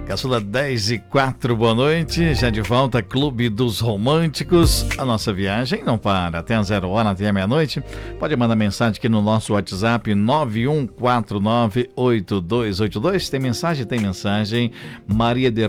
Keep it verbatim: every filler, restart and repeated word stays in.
Caçula dez e quatro, boa noite. Já de volta, Clube dos Românticos. A nossa viagem não para até a zero hora, até a meia-noite. Pode mandar mensagem aqui no nosso WhatsApp nove um quatro nove oito dois oito dois. Tem mensagem? Tem mensagem. Maria de